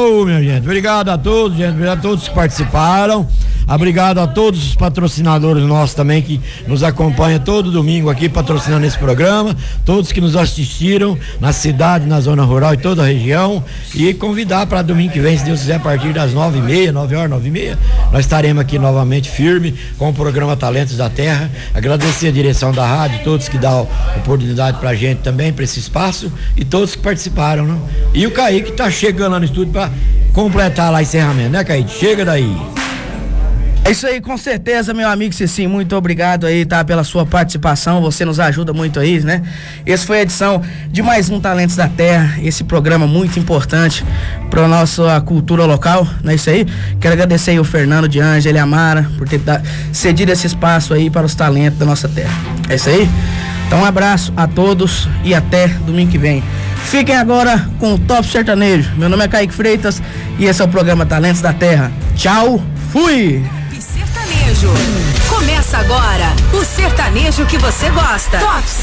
Ô, minha gente, obrigado a todos, gente, obrigado a todos que participaram. Obrigado a todos os patrocinadores nossos também que nos acompanham todo domingo aqui patrocinando esse programa, todos que nos assistiram na cidade, na zona rural e toda a região, e convidar para domingo que vem, se Deus quiser, a partir das 9h30, 9h, nós estaremos aqui novamente firme com o programa Talentos da Terra. Agradecer a direção da rádio, todos que dão oportunidade pra gente também, para esse espaço, e todos que participaram, né? E o Kaique tá chegando lá no estúdio para completar lá o encerramento, né, Kaique? Chega daí. É isso aí, com certeza, meu amigo Cicinho, muito obrigado aí, tá, pela sua participação, você nos ajuda muito aí, né? Essa foi a edição de mais um Talentos da Terra, esse programa muito importante para nossa cultura local, não é isso aí? Quero agradecer aí o Fernando de Ângela e a Mara por ter cedido esse espaço aí para os talentos da nossa terra. É isso aí? Então um abraço a todos e até domingo que vem. Fiquem agora com o Top Sertanejo. Meu nome é Kaique Freitas e esse é o programa Talentos da Terra. Tchau, fui! Sertanejo. Começa agora o sertanejo que você gosta. Top